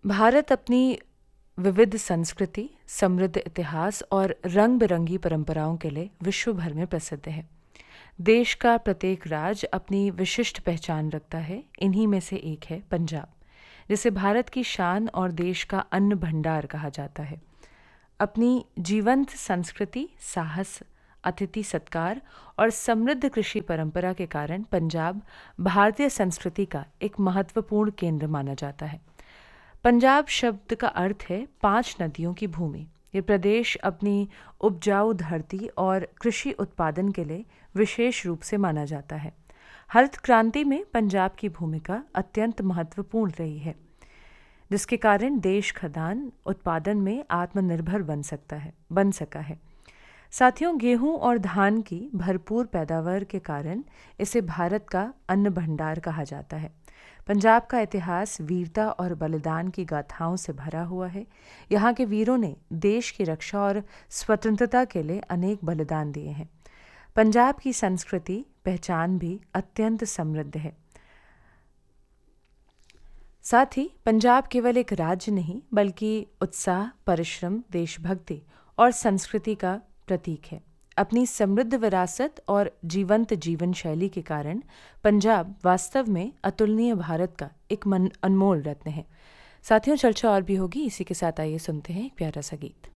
भारत अपनी विविध संस्कृति, समृद्ध इतिहास और रंग-बिरंगी परंपराओं के लिए विश्व भर में प्रसिद्ध है। देश का प्रत्येक राज्य अपनी विशिष्ट पहचान रखता है। इन्हीं में से एक है पंजाब, जिसे भारत की शान और देश का अन्न भंडार कहा जाता है। अपनी जीवंत संस्कृति, साहस, अतिथि सत्कार और समृद्ध कृषि परंपरा के कारण पंजाब भारतीय संस्कृति का एक महत्वपूर्ण केंद्र माना जाता है। पंजाब शब्द का अर्थ है 5 नदियों की भूमि। ये प्रदेश अपनी उपजाऊ धरती और कृषि उत्पादन के लिए विशेष रूप से माना जाता है। हरित क्रांति में पंजाब की भूमिका अत्यंत महत्वपूर्ण रही है, जिसके कारण देश खाद्यान्न उत्पादन में आत्मनिर्भर बन सका है। साथियों, गेहूं और धान की भरपूर पैदावार के कारण इसे भारत का अन्न भंडार कहा जाता है। पंजाब का इतिहास वीरता और बलिदान की गाथाओं से भरा हुआ है। यहाँ के वीरों ने देश की रक्षा और स्वतंत्रता के लिए अनेक बलिदान दिए हैं। पंजाब की संस्कृति पहचान भी अत्यंत समृद्ध है। साथ ही पंजाब केवल एक राज्य नहीं, बल्कि उत्साह, परिश्रम, देशभक्ति और संस्कृति का प्रतीक है। अपनी समृद्ध विरासत और जीवंत जीवन शैली के कारण पंजाब वास्तव में अतुलनीय भारत का एक अनमोल रत्न है। साथियों, चर्चा और भी होगी। इसी के साथ आइए सुनते हैं एक प्यारा सा गीत।